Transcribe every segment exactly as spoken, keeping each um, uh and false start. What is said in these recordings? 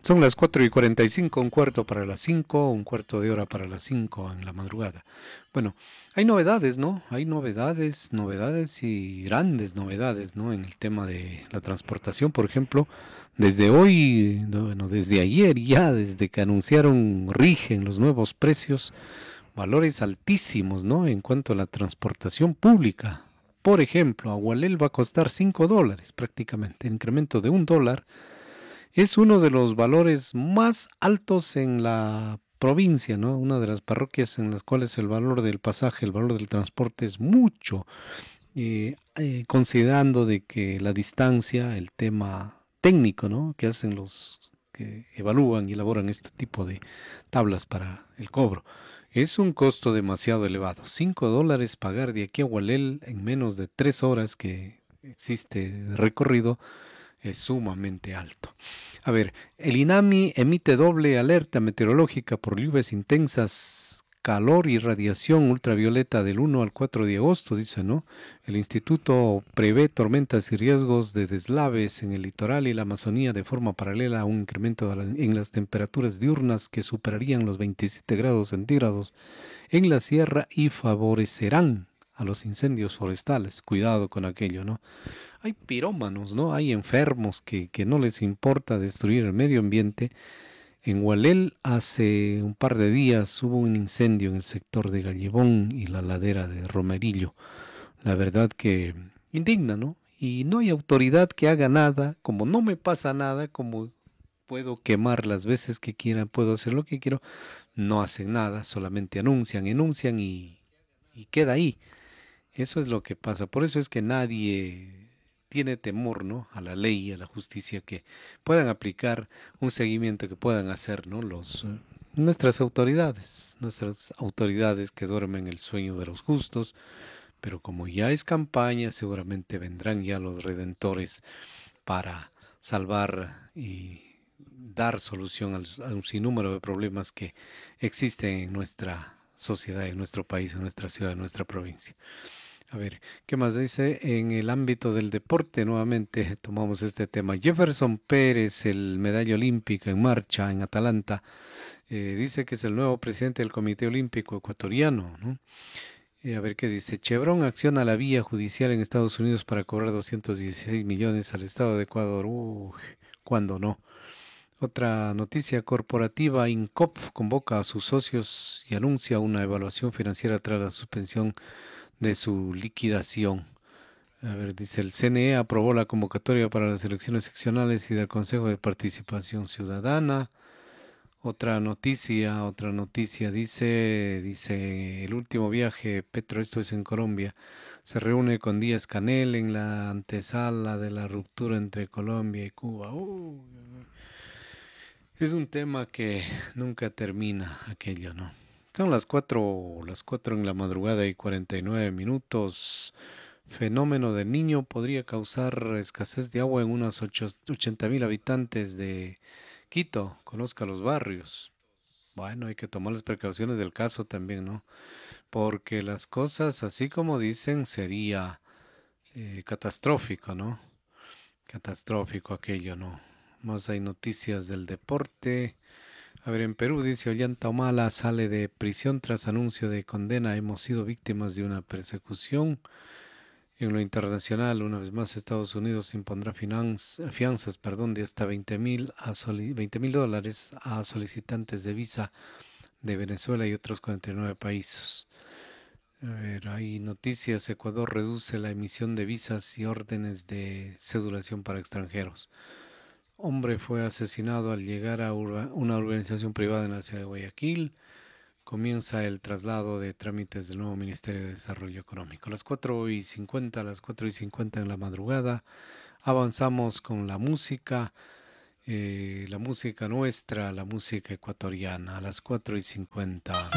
Son las cuatro y cuarenta y cinco, un cuarto para las cinco, un cuarto de hora para las cinco en la madrugada. Bueno, hay novedades, ¿no? Hay novedades, novedades y grandes novedades, ¿no? En el tema de la transportación, por ejemplo, desde hoy, no, bueno, desde ayer ya, desde que anunciaron, rigen los nuevos precios, valores altísimos, ¿no? En cuanto a la transportación pública. Por ejemplo, Agualel va a costar cinco dólares prácticamente, incremento de un dólar. Es uno de los valores más altos en la provincia, ¿no? Una de las parroquias en las cuales el valor del pasaje, el valor del transporte es mucho, eh, eh, considerando de que la distancia, el tema técnico, ¿no? Que hacen los que evalúan y elaboran este tipo de tablas para el cobro. Es un costo demasiado elevado. Cinco dólares pagar de aquí a Hualel en menos de tres horas que existe de recorrido es sumamente alto. A ver, el INAMI emite doble alerta meteorológica por lluvias intensas, calor y radiación ultravioleta del uno al cuatro de agosto, dice, ¿no? El instituto prevé tormentas y riesgos de deslaves en el litoral y la Amazonía de forma paralela a un incremento en las temperaturas diurnas que superarían los veintisiete grados centígrados en la sierra y favorecerán a los incendios forestales. Cuidado con aquello, ¿no? Hay pirómanos, ¿no? Hay enfermos que, que no les importa destruir el medio ambiente. En Hualel hace un par de días hubo un incendio en el sector de Gallebón y la ladera de Romerillo. La verdad que indigna, ¿no? Y no hay autoridad que haga nada, como no me pasa nada, como puedo quemar las veces que quiera, puedo hacer lo que quiero, no hacen nada, solamente anuncian, enuncian y, y queda ahí. Eso es lo que pasa. Por eso es que nadie tiene temor, ¿no? A la ley y a la justicia, que puedan aplicar un seguimiento, que puedan hacer, ¿no? Los, eh, nuestras autoridades, nuestras autoridades que duermen el sueño de los justos, pero como ya es campaña, seguramente vendrán ya los redentores para salvar y dar solución a, los, a un sinnúmero de problemas que existen en nuestra sociedad, en nuestro país, en nuestra ciudad, en nuestra provincia. A ver, ¿qué más dice? En el ámbito del deporte, nuevamente tomamos este tema. Jefferson Pérez, el medalla olímpica en marcha en Atalanta, eh, dice que es el nuevo presidente del Comité Olímpico Ecuatoriano, ¿no? Eh, a ver qué dice. Chevron acciona la vía judicial en Estados Unidos para cobrar doscientos dieciséis millones al Estado de Ecuador. Uy, ¿cuándo no? Otra noticia corporativa, INCOP convoca a sus socios y anuncia una evaluación financiera tras la suspensión de su liquidación. A ver, dice, el C N E aprobó la convocatoria para las elecciones seccionales y del Consejo de Participación Ciudadana. Otra noticia, otra noticia, dice, dice, el último viaje, Petro, esto es en Colombia, se reúne con Díaz Canel en la antesala de la ruptura entre Colombia y Cuba. Uh, es un tema que nunca termina aquello, ¿no? Son las cuatro, las cuatro en la madrugada y cuarenta y nueve minutos. Fenómeno del Niño podría causar escasez de agua en unos ochenta mil habitantes de Quito. Conozca los barrios. Bueno, hay que tomar las precauciones del caso también, ¿no? Porque las cosas, así como dicen, sería eh, catastrófico, ¿no? Catastrófico aquello, ¿no? Más hay noticias del deporte. A ver, en Perú dice, Ollanta Humala sale de prisión tras anuncio de condena. Hemos sido víctimas de una persecución. En lo internacional, una vez más, Estados Unidos impondrá finanz, fianzas perdón, de hasta veinte mil dólares a solicitantes de visa de Venezuela y otros cuarenta y nueve países. A ver, hay noticias. Ecuador reduce la emisión de visas y órdenes de cedulación para extranjeros. Hombre fue asesinado al llegar a urba, una urbanización privada en la ciudad de Guayaquil. Comienza el traslado de trámites del nuevo Ministerio de Desarrollo Económico. A las cuatro y cincuenta, a las cuatro y cincuenta en la madrugada, avanzamos con la música, eh, la música nuestra, la música ecuatoriana, a las cuatro y cincuenta.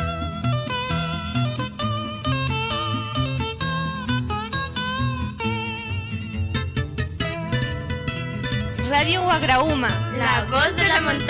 Radio Guagraúma, la voz de la montaña.